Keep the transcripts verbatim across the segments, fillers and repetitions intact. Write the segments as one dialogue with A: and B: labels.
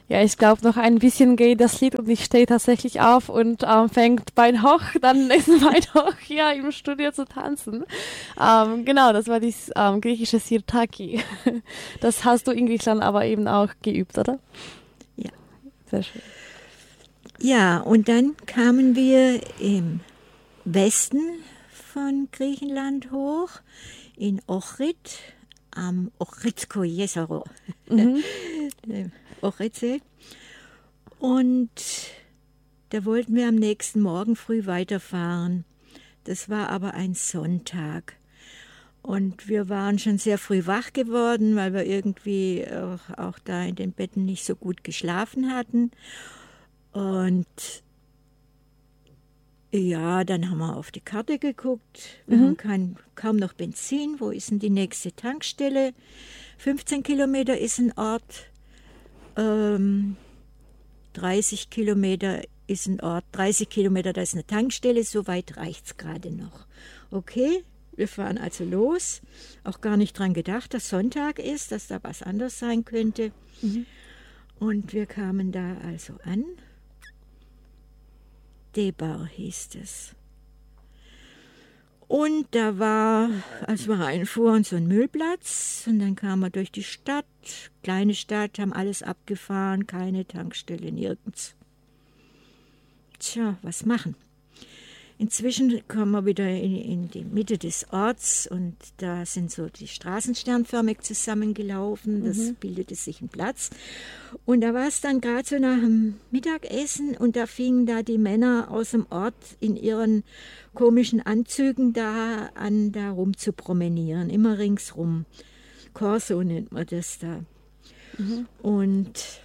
A: Ja, ich glaube, noch ein bisschen geht das Lied und ich stehe tatsächlich auf und ähm, fängt Bein hoch, dann ist Bein hoch, ja, im Studio zu tanzen. Ähm, genau, das war dieses ähm, griechische Sirtaki. Das hast du in Griechenland aber eben auch geübt, oder?
B: Ja.
A: Sehr schön.
B: Ja, und dann kamen wir im Westen von Griechenland hoch, in Ohrid, am Ohridsko Jezero,
A: Mhm.
B: Ohridsee. Und da wollten wir am nächsten Morgen früh weiterfahren. Das war aber ein Sonntag. Und wir waren schon sehr früh wach geworden, weil wir irgendwie auch, auch da in den Betten nicht so gut geschlafen hatten. Und ja, dann haben wir auf die Karte geguckt. Wir
A: Mhm.
B: haben kein, kaum noch Benzin. Wo ist denn die nächste Tankstelle? fünfzehn Kilometer ist ein Ort. Ähm, dreißig Kilometer ist ein Ort. dreißig Kilometer, da ist eine Tankstelle. So weit reicht es gerade noch. Okay, wir fahren also los. Auch gar nicht dran gedacht, dass Sonntag ist, dass da was anderes sein könnte.
A: Mhm.
B: Und wir kamen da also an. Debar hieß es. Und da war, als wir reinfuhren, so ein Müllplatz. Und dann kamen wir durch die Stadt, kleine Stadt, haben alles abgefahren, keine Tankstelle, nirgends. Tja, was machen? Inzwischen kommen wir wieder in, in die Mitte des Orts und da sind so die Straßen sternförmig zusammengelaufen. Das
A: Mhm.
B: bildete sich ein Platz. Und da war es dann gerade so nach dem Mittagessen und da fingen da die Männer aus dem Ort in ihren komischen Anzügen da an, da rum zu promenieren, immer ringsrum. Corso nennt man das da.
A: Mhm.
B: Und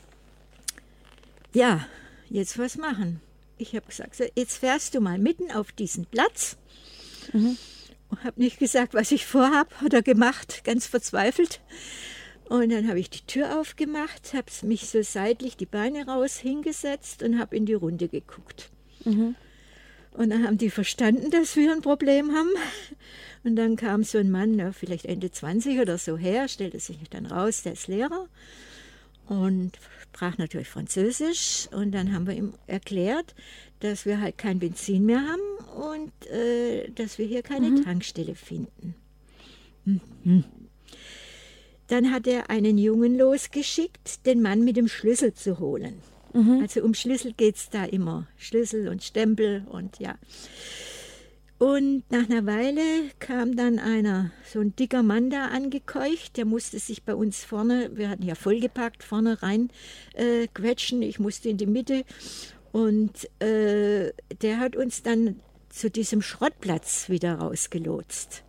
B: ja, jetzt was machen? Ich habe gesagt, so, jetzt fährst du mal mitten auf diesen Platz.
A: Mhm.
B: Und habe nicht gesagt, was ich vorhab oder gemacht, ganz verzweifelt. Und dann habe ich die Tür aufgemacht, habe mich so seitlich die Beine raus hingesetzt und habe in die Runde geguckt.
A: Mhm.
B: Und dann haben die verstanden, dass wir ein Problem haben. Und dann kam so ein Mann, ja, vielleicht Ende zwanzig oder so her, stellte sich dann raus, der ist Lehrer und sprach natürlich Französisch. Und dann haben wir ihm erklärt, dass wir halt kein Benzin mehr haben und äh, dass wir hier keine
A: Mhm.
B: Tankstelle finden. Mhm. Dann hat er einen Jungen losgeschickt, den Mann mit dem Schlüssel zu holen.
A: Mhm.
B: Also um Schlüssel geht es da immer. Schlüssel und Stempel und ja. Und nach einer Weile kam dann einer, so ein dicker Mann da angekeucht, der musste sich bei uns vorne, wir hatten ja vollgepackt, vorne rein äh, quetschen, ich musste in die Mitte. Und äh, der hat uns dann zu diesem Schrottplatz wieder rausgelotst.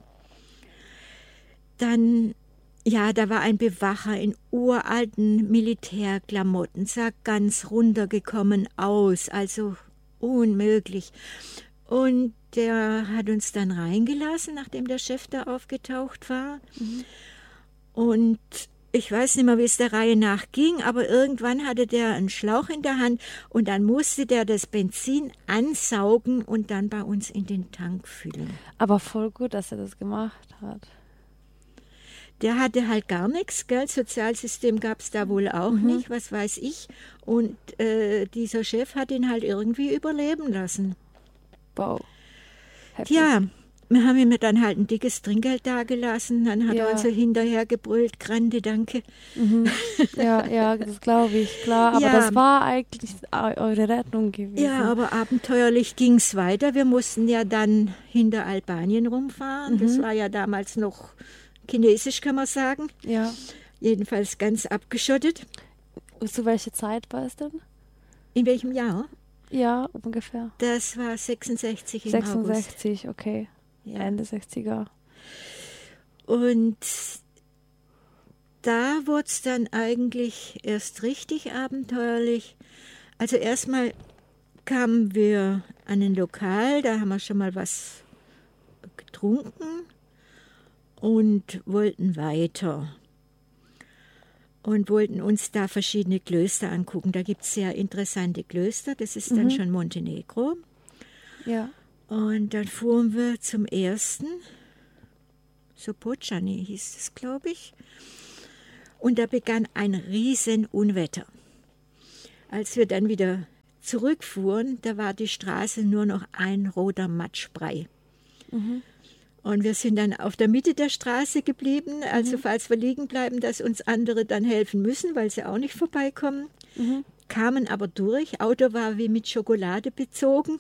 B: Dann, ja, da war ein Bewacher in uralten Militärklamotten, sah ganz runtergekommen aus, also unmöglich. Und der hat uns dann reingelassen, nachdem der Chef da aufgetaucht war.
A: Mhm.
B: Und ich weiß nicht mehr, wie es der Reihe nach ging, aber irgendwann hatte der einen Schlauch in der Hand und dann musste der das Benzin ansaugen und dann bei uns in den Tank füllen.
A: Aber voll gut, dass er das gemacht hat.
B: Der hatte halt gar nichts, gell? Sozialsystem gab es da wohl auch
A: Mhm.
B: nicht, was weiß ich. Und äh, dieser Chef hat ihn halt irgendwie überleben lassen.
A: Wow. Heftig.
B: Ja, wir haben ihm dann halt ein dickes Trinkgeld dagelassen. Dann hat
A: Ja.
B: er uns so hinterher gebrüllt, Grande, danke.
A: Mhm. Ja, ja, das glaube ich, klar. Aber
B: Ja.
A: das war eigentlich eu- eure Rettung gewesen.
B: Ja, aber abenteuerlich ging es weiter. Wir mussten ja dann hinter Albanien rumfahren.
A: Mhm.
B: Das war ja damals noch chinesisch, kann man sagen.
A: Ja.
B: Jedenfalls ganz abgeschottet.
A: Zu welcher Zeit war es denn?
B: In welchem Jahr?
A: Ja, ungefähr.
B: Das war sechsundsechzig im August.
A: sechsundsechzig, okay.
B: Ja.
A: Ende sechziger.
B: Und da wurde es dann eigentlich erst richtig abenteuerlich. Also erstmal kamen wir an ein Lokal, da haben wir schon mal was getrunken und wollten weiter. Und wollten uns da verschiedene Klöster angucken. Da gibt es sehr interessante Klöster, das ist dann
A: Mhm.
B: schon Montenegro.
A: Ja.
B: Und dann fuhren wir zum ersten, Sopocani hieß es, glaube ich. Und da begann ein Riesenunwetter. als wir dann wieder zurückfuhren, da war die Straße nur noch ein roter Matschbrei. Mhm. Und wir sind dann auf der Mitte der Straße geblieben, also mhm. falls wir liegen bleiben, dass uns andere dann helfen müssen, weil sie auch nicht vorbeikommen. Mhm. Kamen aber durch, Auto war wie mit Schokolade bezogen.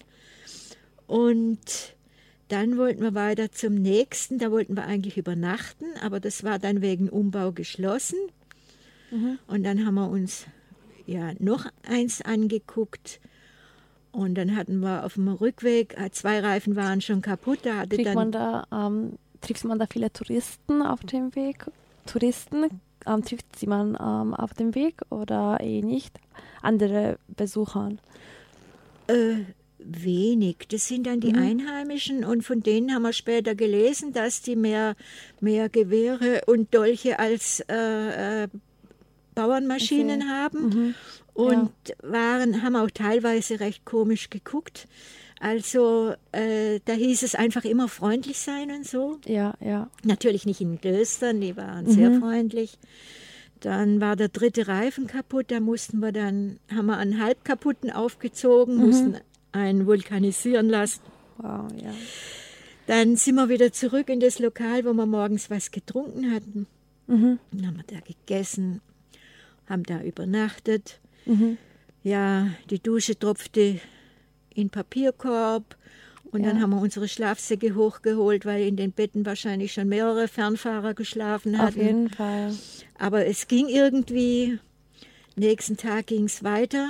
B: Und dann wollten wir weiter zum nächsten, da wollten wir eigentlich übernachten, aber das war dann wegen Umbau geschlossen. Mhm. Und dann haben wir uns ja noch eins angeguckt. Und dann hatten wir auf dem Rückweg, zwei Reifen waren schon kaputt. Da hatte
A: Trifft
B: dann
A: man da, ähm, trifft man da viele Touristen auf dem Weg? Touristen, ähm, trifft sie man ähm, auf dem Weg oder eh nicht? Andere Besucher?
B: Äh, wenig. Das sind dann die mhm. Einheimischen und von denen haben wir später gelesen, dass die mehr, mehr Gewehre und Dolche als äh, äh, Bauernmaschinen okay. haben. Mhm. Und ja. waren, haben auch teilweise recht komisch geguckt. Also äh, da hieß es einfach immer freundlich sein und so.
A: Ja, ja.
B: Natürlich nicht in den Klöstern, die waren mhm. sehr freundlich. Dann war der dritte Reifen kaputt, da mussten wir dann, haben wir einen halb kaputten aufgezogen, mhm. mussten einen vulkanisieren lassen.
A: Wow, ja.
B: Dann sind wir wieder zurück in das Lokal, wo wir morgens was getrunken hatten. Mhm. Dann haben wir da gegessen, haben da übernachtet. Mhm. Ja, die Dusche tropfte in den Papierkorb und ja. dann haben wir unsere Schlafsäcke hochgeholt, weil in den Betten wahrscheinlich schon mehrere Fernfahrer geschlafen hatten.
A: Auf jeden Fall.
B: Aber es ging irgendwie. Nächsten Tag ging es weiter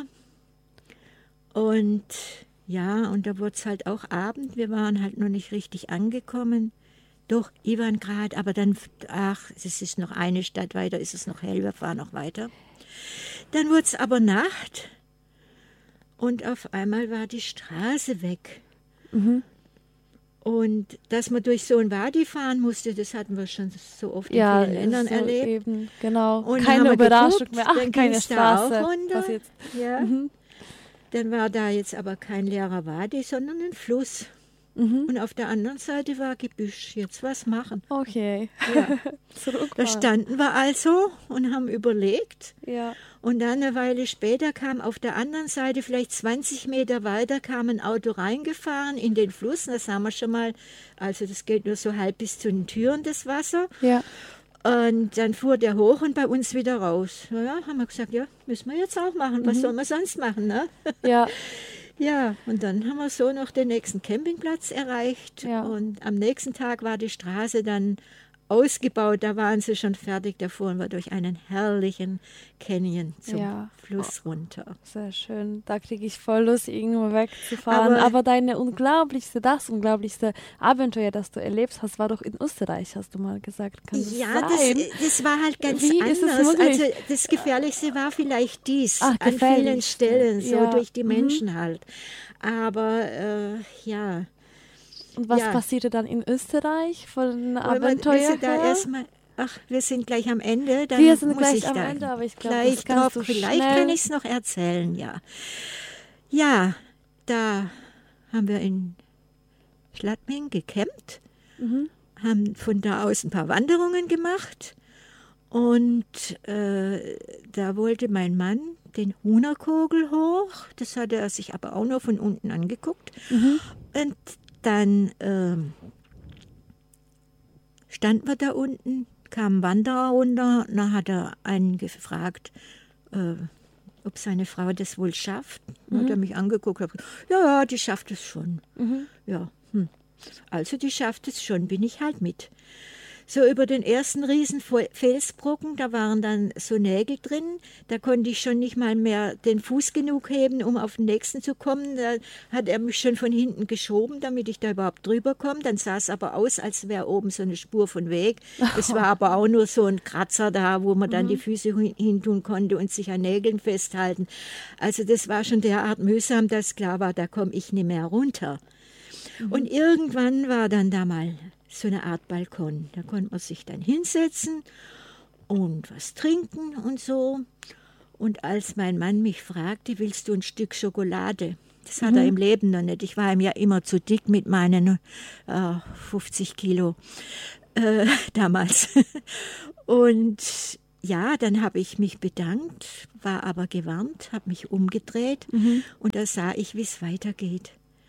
B: und ja, und da wurde es halt auch Abend. Wir waren halt noch nicht richtig angekommen. Doch, Ivangrad, aber dann, ach, es ist noch eine Stadt weiter, ist es noch hell, wir fahren noch weiter. Dann wurde es aber Nacht und auf einmal war die Straße weg. Mhm. Und dass man durch so ein Wadi fahren musste, das hatten wir schon so oft in
A: ja,
B: vielen Ländern
A: so
B: erlebt.
A: Eben, genau.
B: Und
A: keine Überraschung
B: geguckt,
A: mehr, ach,
B: dann
A: keine Straße.
B: Da auch runter.
A: Was jetzt?
B: Ja. Mhm. Dann war da jetzt aber kein leerer Wadi, sondern ein Fluss. Mhm. Und auf der anderen Seite war Gebüsch. Jetzt was machen.
A: Okay.
B: Ja. Da standen wir also und haben überlegt.
A: Ja.
B: Und dann eine Weile später kam auf der anderen Seite, vielleicht zwanzig Meter weiter, kam ein Auto reingefahren in den Fluss. Das haben wir schon mal, also das geht nur so halb bis zu den Türen, das Wasser.
A: Ja.
B: Und dann fuhr der hoch und bei uns wieder raus. Ja, haben wir gesagt, ja, müssen wir jetzt auch machen. Was mhm. sollen wir sonst machen, ne?
A: Ja.
B: Ja, und dann haben wir so noch den nächsten Campingplatz erreicht.
A: Ja.
B: Und am nächsten Tag war die Straße dann ausgebaut. Da waren sie schon fertig. Da fuhren wir durch einen herrlichen Canyon zum
A: ja.
B: Fluss runter.
A: Sehr schön. Da kriege ich voll Lust, irgendwo wegzufahren. Aber, Aber deine unglaublichste, das unglaublichste Abenteuer, das du erlebt hast, war doch in Österreich, hast du mal gesagt. Kann das
B: ja,
A: sein?
B: Das, das war halt ganz
A: Wie
B: anders.
A: Ist es möglich?
B: Also das Gefährlichste war vielleicht dies,
A: Ach,
B: an vielen Stellen, so
A: ja.
B: durch die Menschen
A: mhm.
B: halt. Aber äh, ja.
A: Und was
B: ja.
A: passierte dann in Österreich von Abenteuer
B: wir da erstmal, ach, wir sind gleich am Ende. Dann
A: wir sind
B: muss
A: gleich
B: ich
A: am
B: da
A: Ende, aber ich glaube,
B: gleich
A: das
B: drauf,
A: du
B: vielleicht
A: schnell.
B: kann ich es noch erzählen, ja. Ja, da haben wir in Schladming gecampt, mhm. haben von da aus ein paar Wanderungen gemacht und äh, da wollte mein Mann den Hunerkogel hoch, das hatte er sich aber auch nur von unten angeguckt mhm. und dann ähm, standen wir da unten, kam ein Wanderer runter, und dann hat er einen gefragt, äh, ob seine Frau das wohl schafft. Dann mhm. hat er mich angeguckt und gesagt, ja, ja, die schafft es schon. Mhm. Ja, hm. Also die schafft es schon, bin ich halt mit. So über den ersten riesen Felsbrocken, da waren dann so Nägel drin, da konnte ich schon nicht mal mehr den Fuß genug heben, um auf den nächsten zu kommen. Da hat er mich schon von hinten geschoben, damit ich da überhaupt drüber komme. Dann sah es aber aus, als wäre oben so eine Spur von Weg. Es war aber auch nur so ein Kratzer da, wo man dann mhm. die Füße hin tun konnte und sich an Nägeln festhalten. Also das war schon derart mühsam, dass klar war, da komme ich nicht mehr runter. Mhm. Und irgendwann war dann da mal so eine Art Balkon. Da konnte man sich dann hinsetzen und was trinken und so. Und als mein Mann mich fragte, willst du ein Stück Schokolade? Das hat mhm. er im Leben noch nicht. Ich war ihm ja immer zu dick mit meinen äh, fünfzig Kilo äh, damals. Und ja, dann habe ich mich bedankt, war aber gewarnt, habe mich umgedreht mhm. und da sah ich, wie es weitergeht.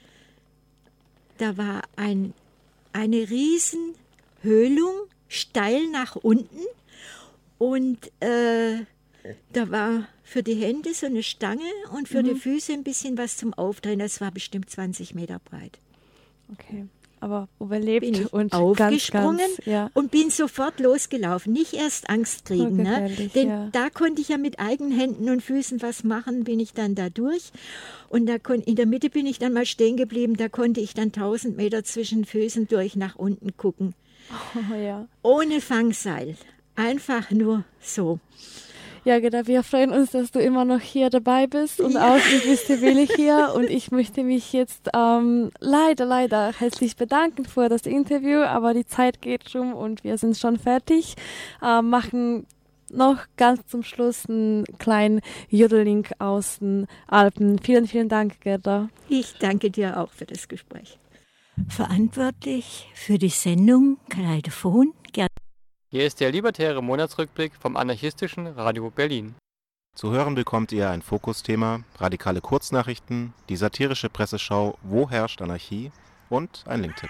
B: Da war ein, eine Riesenhöhlung, steil nach unten und äh, da war für die Hände so eine Stange und für mhm. die Füße ein bisschen was zum Aufdrehen. Das war bestimmt zwanzig Meter breit.
A: Okay, aber überlebt
B: bin ich
A: und
B: aufgesprungen
A: ganz, ganz, ja.
B: und bin sofort losgelaufen. Nicht erst Angst kriegen, ne? Denn
A: ja.
B: da konnte ich ja mit eigenen Händen und Füßen was machen, bin ich dann da durch. Und da kon- in der Mitte bin ich dann mal stehen geblieben, da konnte ich dann tausend Meter zwischen Füßen durch nach unten gucken.
A: Oh, ja.
B: Ohne Fangseil, einfach nur so.
A: Ja, genau, wir freuen uns, dass du immer noch hier dabei bist und ja. auch mit Mister Willi hier. Und ich möchte mich jetzt ähm, leider, leider herzlich bedanken für das Interview, aber die Zeit geht schon und wir sind schon fertig. Ähm, machen noch ganz zum Schluss einen kleinen Jodeling aus den Alpen. Vielen, vielen Dank, Gerda.
B: Ich danke dir auch für das Gespräch. Verantwortlich für die Sendung Kaleidophon, Gerda.
C: Hier ist der libertäre Monatsrückblick vom anarchistischen Radio Berlin.
D: Zu hören bekommt ihr ein Fokusthema, radikale Kurznachrichten, die satirische Presseschau Wo herrscht Anarchie und ein Linktipp.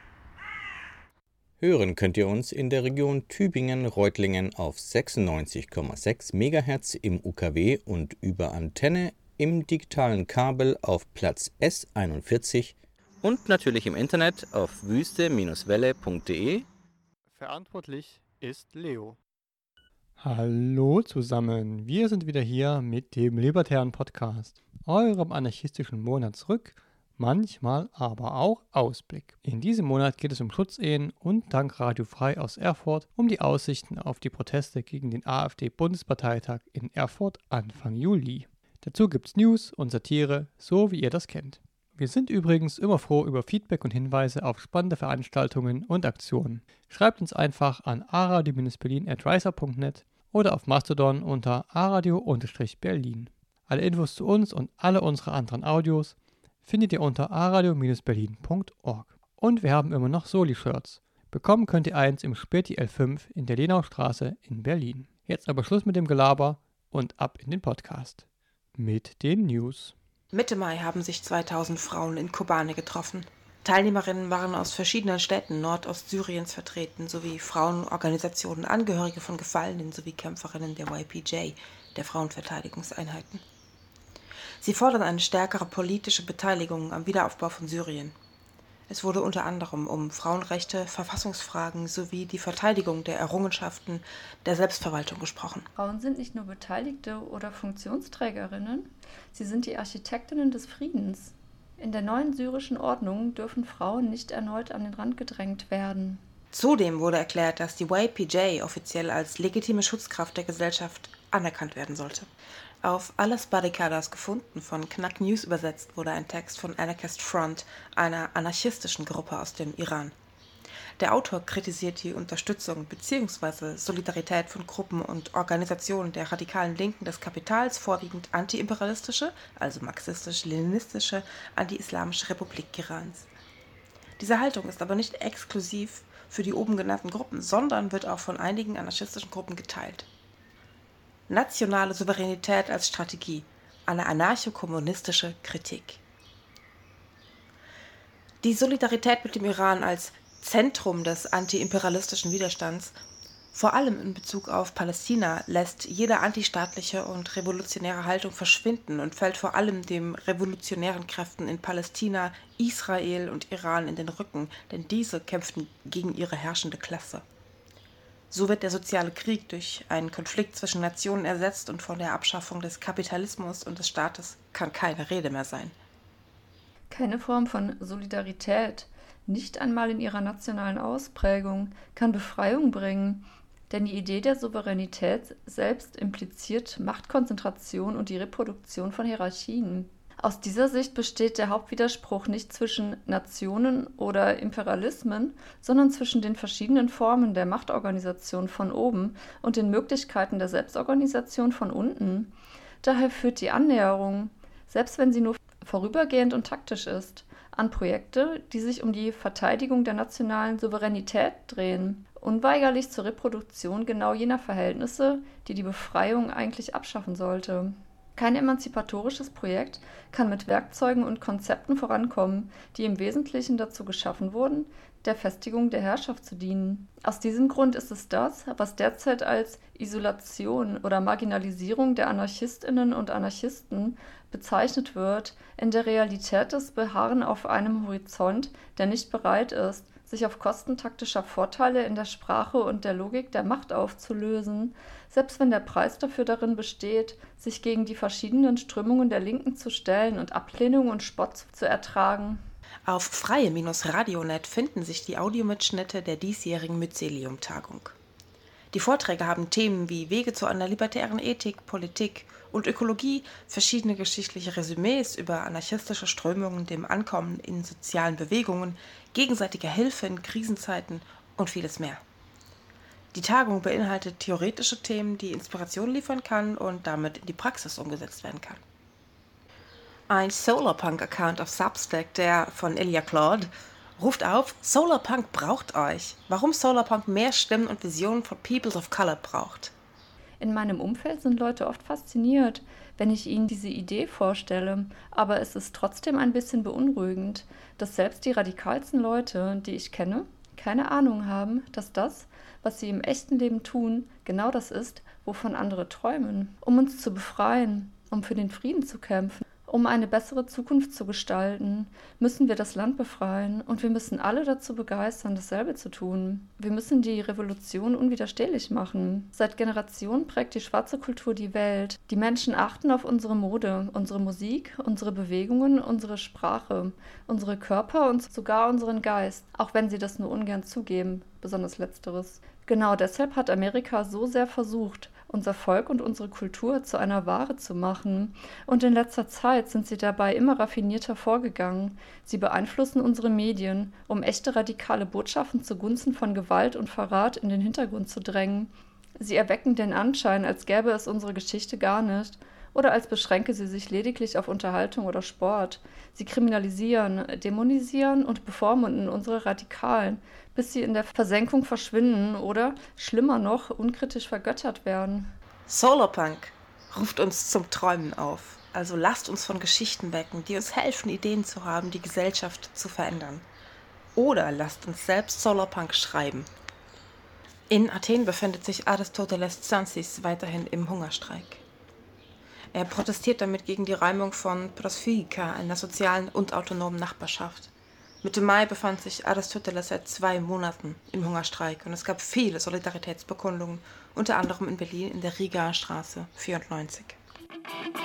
E: Hören könnt ihr uns in der Region Tübingen-Reutlingen auf sechsundneunzig Komma sechs Megahertz im U K W und über Antenne im digitalen Kabel auf Platz S einundvierzig und natürlich im Internet auf wüste Bindestrich welle Punkt de.
C: Verantwortlich ist Leo.
F: Hallo zusammen, wir sind wieder hier mit dem libertären Podcast, eurem anarchistischen Monatsrück, manchmal aber auch Ausblick. In diesem Monat geht es um Schutzehen und dank Radio Frei aus Erfurt um die Aussichten auf die Proteste gegen den AfD-Bundesparteitag in Erfurt Anfang Juli. Dazu gibt's News und Satire, so wie ihr das kennt. Wir sind übrigens immer froh über Feedback und Hinweise auf spannende Veranstaltungen und Aktionen. Schreibt uns einfach an aradio berlin at riser punkt net oder auf Mastodon unter aradio-berlin. Alle Infos zu uns und alle unsere anderen Audios findet ihr unter aradio berlin punkt org. Und wir haben immer noch Soli-Shirts. Bekommen könnt ihr eins im Späti L fünf in der Lenaustraße in Berlin. Jetzt aber Schluss mit dem Gelaber und ab in den Podcast. Mit den News.
G: Mitte Mai haben sich zweitausend Frauen in Kobane getroffen. Teilnehmerinnen waren aus verschiedenen Städten Nordostsyriens vertreten, sowie Frauenorganisationen, Angehörige von Gefallenen sowie Kämpferinnen der Y P J, der Frauenverteidigungseinheiten. Sie fordern eine stärkere politische Beteiligung am Wiederaufbau von Syrien. Es wurde unter anderem um Frauenrechte, Verfassungsfragen sowie die Verteidigung der Errungenschaften der Selbstverwaltung gesprochen.
H: Frauen sind nicht nur Beteiligte oder Funktionsträgerinnen, sie sind die Architektinnen des Friedens. In der neuen syrischen Ordnung dürfen Frauen nicht erneut an den Rand gedrängt werden.
G: Zudem wurde erklärt, dass die Y P J offiziell als legitime Schutzkraft der Gesellschaft anerkannt werden sollte. Auf Alles Barrikadas gefunden, von Knack News übersetzt, wurde ein Text von Anarchist Front, einer anarchistischen Gruppe aus dem Iran. Der Autor kritisiert die Unterstützung bzw. Solidarität von Gruppen und Organisationen der radikalen Linken des Kapitals, vorwiegend antiimperialistische, also marxistisch-leninistische, anti-islamische Republik Irans. Diese Haltung ist aber nicht exklusiv für die oben genannten Gruppen, sondern wird auch von einigen anarchistischen Gruppen geteilt. Nationale Souveränität als Strategie, eine anarcho-kommunistische Kritik. Die Solidarität mit dem Iran als Zentrum des antiimperialistischen Widerstands, vor allem in Bezug auf Palästina, lässt jede antistaatliche und revolutionäre Haltung verschwinden und fällt vor allem den revolutionären Kräften in Palästina, Israel und Iran in den Rücken, denn diese kämpften gegen ihre herrschende Klasse. So wird der soziale Krieg durch einen Konflikt zwischen Nationen ersetzt und von der Abschaffung des Kapitalismus und des Staates kann keine Rede mehr sein.
H: Keine Form von Solidarität, nicht einmal in ihrer nationalen Ausprägung, kann Befreiung bringen, denn die Idee der Souveränität selbst impliziert Machtkonzentration und die Reproduktion von Hierarchien. Aus dieser Sicht besteht der Hauptwiderspruch nicht zwischen Nationen oder Imperialismen, sondern zwischen den verschiedenen Formen der Machtorganisation von oben und den Möglichkeiten der Selbstorganisation von unten. Daher führt die Annäherung, selbst wenn sie nur vorübergehend und taktisch ist, an Projekte, die sich um die Verteidigung der nationalen Souveränität drehen, unweigerlich zur Reproduktion genau jener Verhältnisse, die die Befreiung eigentlich abschaffen sollte. Kein emanzipatorisches Projekt kann mit Werkzeugen und Konzepten vorankommen, die im Wesentlichen dazu geschaffen wurden, der Festigung der Herrschaft zu dienen. Aus diesem Grund ist es das, was derzeit als Isolation oder Marginalisierung der Anarchistinnen und Anarchisten bezeichnet wird, in der Realität das Beharren auf einem Horizont, der nicht bereit ist, sich auf Kosten taktischer Vorteile in der Sprache und der Logik der Macht aufzulösen, selbst wenn der Preis dafür darin besteht, sich gegen die verschiedenen Strömungen der Linken zu stellen und Ablehnung und Spott zu ertragen.
G: Auf freie-radio Punkt net finden sich die Audiomitschnitte der diesjährigen Mycelium-Tagung. Die Vorträge haben Themen wie Wege zu einer libertären Ethik, Politik und Ökologie, verschiedene geschichtliche Resümees über anarchistische Strömungen, dem Ankommen in sozialen Bewegungen, gegenseitige Hilfe in Krisenzeiten und vieles mehr. Die Tagung beinhaltet theoretische Themen, die Inspiration liefern kann und damit in die Praxis umgesetzt werden kann. Ein Solarpunk-Account auf Substack, der von Ilya Claude, ruft auf, Solarpunk braucht euch. Warum Solarpunk mehr Stimmen und Visionen von Peoples of Color braucht.
H: In meinem Umfeld sind Leute oft fasziniert, wenn ich ihnen diese Idee vorstelle, aber es ist trotzdem ein bisschen beunruhigend, dass selbst die radikalsten Leute, die ich kenne, keine Ahnung haben, dass das, was sie im echten Leben tun, genau das ist, wovon andere träumen. Um uns zu befreien, um für den Frieden zu kämpfen, um eine bessere Zukunft zu gestalten, müssen wir das Land befreien und wir müssen alle dazu begeistern, dasselbe zu tun. Wir müssen die Revolution unwiderstehlich machen. Seit Generationen prägt die schwarze Kultur die Welt. Die Menschen achten auf unsere Mode, unsere Musik, unsere Bewegungen, unsere Sprache, unsere Körper und sogar unseren Geist, auch wenn sie das nur ungern zugeben, besonders Letzteres. Genau deshalb hat Amerika so sehr versucht, unser Volk und unsere Kultur zu einer Ware zu machen. Und in letzter Zeit sind sie dabei immer raffinierter vorgegangen. Sie beeinflussen unsere Medien, um echte radikale Botschaften zugunsten von Gewalt und Verrat in den Hintergrund zu drängen. Sie erwecken den Anschein, als gäbe es unsere Geschichte gar nicht oder als beschränke sie sich lediglich auf Unterhaltung oder Sport. Sie kriminalisieren, dämonisieren und bevormunden unsere Radikalen, bis sie in der Versenkung verschwinden oder, schlimmer noch, unkritisch vergöttert werden.
G: Solarpunk ruft uns zum Träumen auf. Also lasst uns von Geschichten wecken, die uns helfen, Ideen zu haben, die Gesellschaft zu verändern. Oder lasst uns selbst Solarpunk schreiben. In Athen befindet sich Aristoteles Tsantzis weiterhin im Hungerstreik. Er protestiert damit gegen die Räumung von Prosphygika, einer sozialen und autonomen Nachbarschaft. Mitte Mai befand sich Aristoteles seit zwei Monaten im Hungerstreik und es gab viele Solidaritätsbekundungen, unter anderem in Berlin in der Rigaer Straße vierundneunzig.